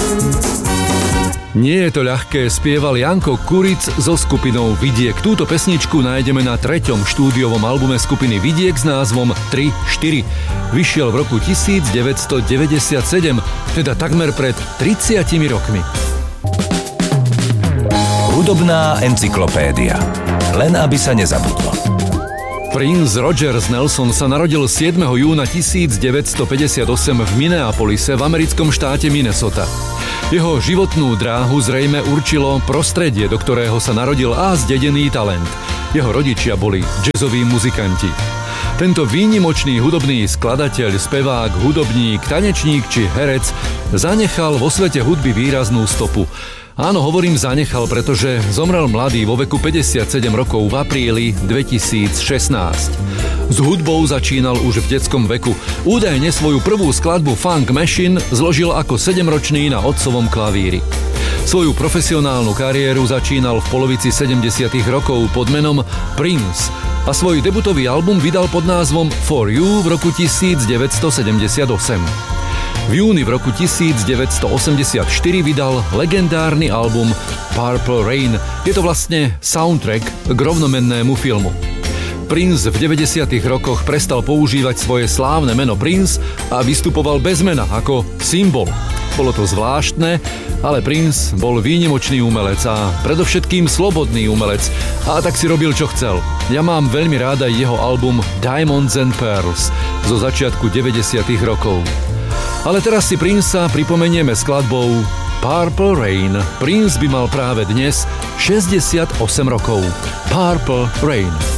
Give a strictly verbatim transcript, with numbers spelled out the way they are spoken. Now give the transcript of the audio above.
Nie je to ľahké, spieval Janko Kuric so skupinou Vidiek. Túto pesničku nájdeme na treťom štúdiovom albume skupiny Vidiek s názvom tri štyri. Vyšiel v roku devätnásťstodeväťdesiatsedem, teda takmer pred tridsiatimi rokmi. Hudobná encyklopédia. Len aby sa nezabudlo. Prince Rogers Nelson sa narodil siedmeho júna devätnásťstopäťdesiatosem v Minneapolise v americkom štáte Minnesota. Jeho životnú dráhu zrejme určilo prostredie, do ktorého sa narodil a zdedený talent. Jeho rodičia boli jazzoví muzikanti. Tento výnimočný hudobný skladateľ, spevák, hudobník, tanečník či herec zanechal vo svete hudby výraznú stopu. Áno, hovorím zanechal, pretože zomrel mladý vo veku päťdesiatsedem rokov v apríli dvetisícšestnásť. S hudbou začínal už v detskom veku. Údajne svoju prvú skladbu Funk Machine zložil ako sedemročný na otcovom klavíri. Svoju profesionálnu kariéru začínal v polovici sedemdesiatych rokov pod menom Prince a svoj debutový album vydal pod názvom For You v roku devätnásťstosedemdesiatosem. V júni v roku devätnásťstoosemdesiatštyri vydal legendárny album Purple Rain. Je to vlastne soundtrack k rovnomennému filmu. Prince v deväťdesiatych rokoch prestal používať svoje slávne meno Prince a vystupoval bez mena ako symbol. Bolo to zvláštne, ale Prince bol výnimočný umelec a predovšetkým slobodný umelec a tak si robil, čo chcel. Ja mám veľmi ráda jeho album Diamonds and Pearls zo začiatku deväťdesiatych rokov. Ale teraz si Princea pripomenieme skladbou Purple Rain. Prince by mal práve dnes šesťdesiatosem rokov. Purple Rain.